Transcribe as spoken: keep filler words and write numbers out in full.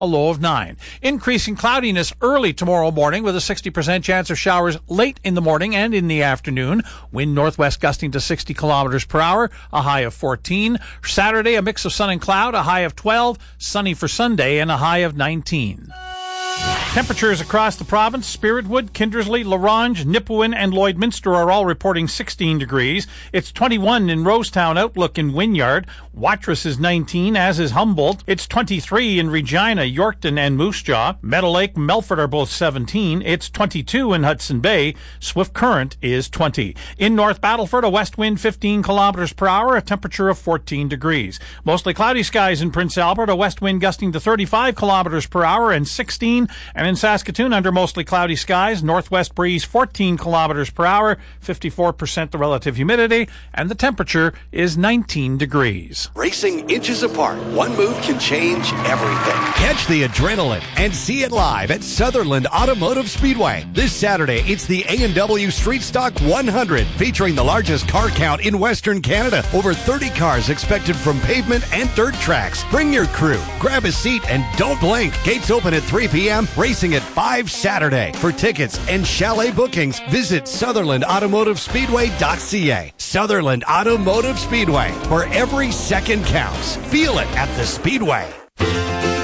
a low of nine. Increasing cloudiness early tomorrow morning with a sixty percent chance of showers late in the morning and in the afternoon. Wind northwest gusting to sixty kilometers per hour, a high of fourteen. Saturday, a mix of sun and cloud, a high of twelve. Sunny for Sunday and a high of nineteen. Temperatures across the province: Spiritwood, Kindersley, Larange, Nipawin, and Lloydminster are all reporting sixteen degrees. It's twenty-one in Rosetown, Outlook, and Wynyard. Watrous is nineteen, as is Humboldt. It's twenty-three in Regina, Yorkton, and Moose Jaw. Meadow Lake, Melfort are both seventeen. It's twenty-two in Hudson Bay. Swift Current is twenty. In North Battleford, a west wind fifteen kilometers per hour, a temperature of fourteen degrees. Mostly cloudy skies in Prince Albert, a west wind gusting to thirty-five kilometers per hour and sixteen. And in Saskatoon, under mostly cloudy skies, northwest breeze fourteen kilometers per hour, fifty-four percent the relative humidity, and the temperature is nineteen degrees. Racing inches apart, one move can change everything. Catch the adrenaline and see it live at Sutherland Automotive Speedway. This Saturday, it's the A and W Street Stock one hundred, featuring the largest car count in Western Canada. Over thirty cars expected from pavement and dirt tracks. Bring your crew, grab a seat, and don't blink. Gates open at three p.m., racing at five Saturday. For tickets and chalet bookings, visit Sutherland Automotive Speedway dot c a. Sutherland Automotive Speedway, where every second counts. Feel it at the Speedway.